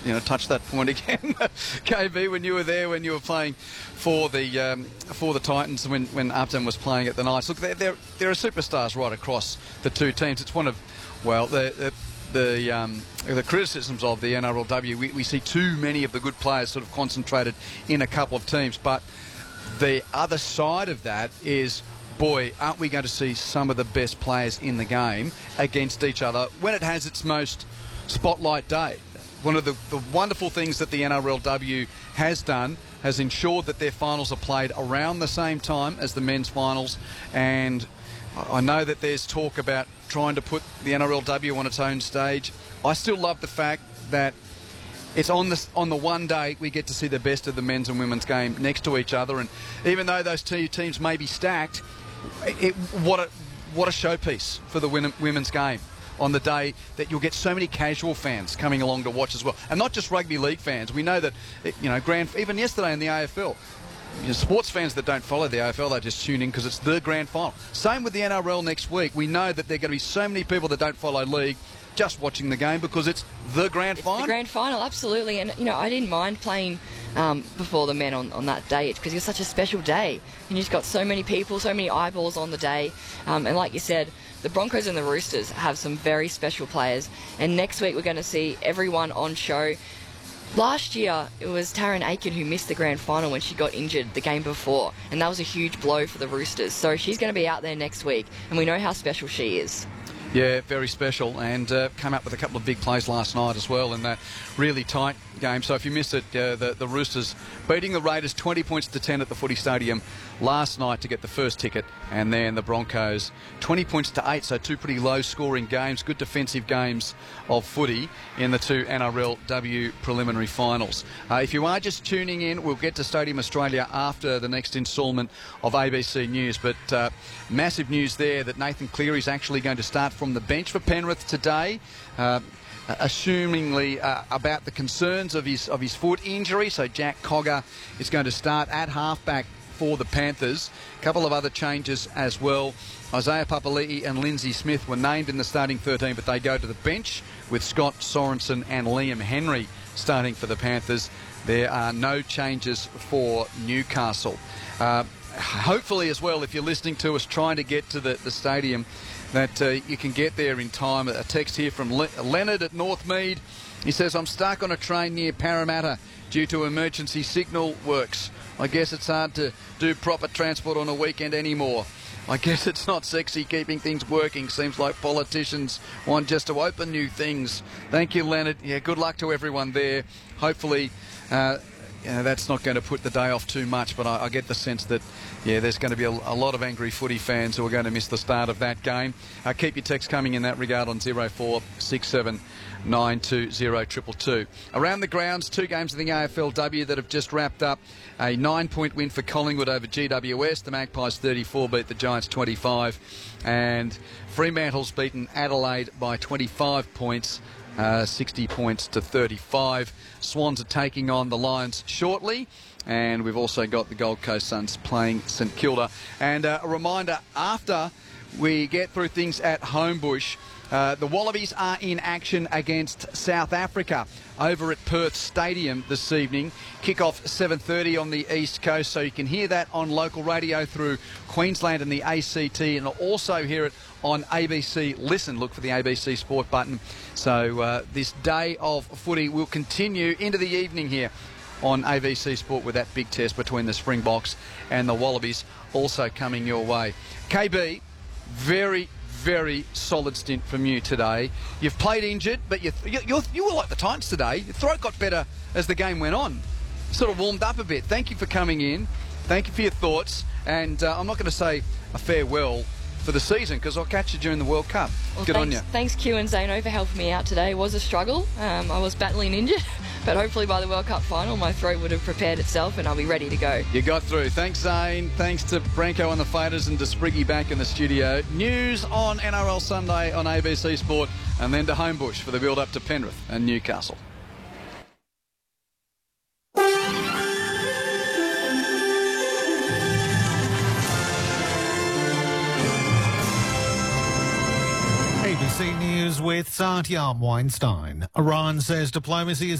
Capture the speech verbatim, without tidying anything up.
you know, touch that point again, K B, when you were there, when you were playing for the um, for the Titans, when when Upton was playing at the Knights. Look, there there there are superstars right across the two teams. It's one of, well, the the the, um, the criticisms of the N R L W. We, we see too many of the good players sort of concentrated in a couple of teams, but the other side of that is, boy, aren't we going to see some of the best players in the game against each other when it has its most spotlight day. One of the, the wonderful things that the N R L W has done has ensured that their finals are played around the same time as the men's finals, and I know that there's talk about trying to put the N R L W on its own stage. I still love the fact that it's on the, on the one day we get to see the best of the men's and women's game next to each other, and even though those two teams may be stacked, it, what a what a showpiece for the women's game on the day that you'll get so many casual fans coming along to watch as well, and not just rugby league fans. We know that, you know, grand even yesterday in the A F L, you know, sports fans that don't follow the A F L, they just tune in because it's the grand final. Same with the N R L next week. We know that there are going to be so many people that don't follow league just watching the game because it's the grand it's final. The grand final, absolutely. And, you know, I didn't mind playing um, before the men on, on that day because it was such a special day. And you just got so many people, so many eyeballs on the day. Um, and like you said, the Broncos and the Roosters have some very special players. And next week we're going to see everyone on show. Last year, it was Taryn Aiken who missed the grand final when she got injured the game before. And that was a huge blow for the Roosters. So she's going to be out there next week. And we know how special she is. Yeah, very special, and uh, came up with a couple of big plays last night as well in that really tight game. So if you missed it, uh, the, the Roosters beating the Raiders twenty points to ten at the Footy Stadium last night to get the first ticket, and then the Broncos twenty points to eight, so two pretty low-scoring games, good defensive games of footy in the two N R L W preliminary finals. Uh, if you are just tuning in, we'll get to Stadium Australia after the next instalment of A B C News, but uh, massive news there that Nathan Cleary is actually going to start from the bench for Penrith today. Uh, assumingly uh, about the concerns of his of his foot injury, so Jack Cogger is going to start at halfback for the Panthers. A couple of other changes as well. Isaiah Papali'i and Lindsay Smith were named in the starting thirteen, but they go to the bench with Scott Sorensen and Liam Henry starting for the Panthers. There are no changes for Newcastle. Uh, hopefully as well, if you're listening to us trying to get to the, the stadium, that uh, you can get there in time. A text here from Le- Leonard at Northmead. He says, I'm stuck on a train near Parramatta due to emergency signal works. I guess it's hard to do proper transport on a weekend anymore. I guess it's not sexy keeping things working. Seems like politicians want just to open new things. Thank you, Leonard. Yeah, good luck to everyone there. Hopefully uh, you know, that's not going to put the day off too much, but I, I get the sense that, yeah, there's going to be a, a lot of angry footy fans who are going to miss the start of that game. Uh, keep your text coming in that regard on zero four six seven nine two zero two two two. Around the grounds, two games of the A F L W that have just wrapped up. A nine-point win for Collingwood over G W S. The Magpies thirty-four beat the Giants twenty-five. And Fremantle's beaten Adelaide by twenty-five points. Uh, sixty points to thirty-five. Swans are taking on the Lions shortly, and we've also got the Gold Coast Suns playing St Kilda. And uh, a reminder, after we get through things at Homebush, uh, the Wallabies are in action against South Africa over at Perth Stadium this evening. Kick-off seven thirty on the East Coast, so you can hear that on local radio through Queensland and the A C T, and also hear it on A B C Listen. Look for the A B C Sport button. So uh, this day of footy will continue into the evening here on A B C Sport with that big test between the Springboks and the Wallabies also coming your way. K B, very, very solid stint from you today. You've played injured, but you you, you, you were like the Titans today. Your throat got better as the game went on. Sort of warmed up a bit. Thank you for coming in. Thank you for your thoughts. And uh, I'm not going to say a farewell for the season because I'll catch you during the World Cup. Well, Good thanks, on you. Thanks, Q and Zano, for helping me out today. It was a struggle. Um, I was battling injured, but hopefully by the World Cup final, my throat would have prepared itself and I'll be ready to go. You got through. Thanks, Zane. Thanks to Branko and the Fighters and to Spriggy back in the studio. News on N R L Sunday on A B C Sport, and then to Homebush for the build-up to Penrith and Newcastle. A B C News with Satyam Weinstein. Iran says diplomacy is